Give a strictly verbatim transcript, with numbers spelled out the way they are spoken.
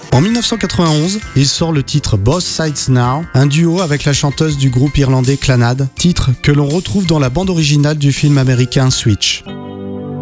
En dix-neuf cent quatre-vingt-onze, il sort le titre Both Sides Now, un duo avec la chanteuse du groupe irlandais Clannad, titre que l'on retrouve dans la bande originale du film américain Switch.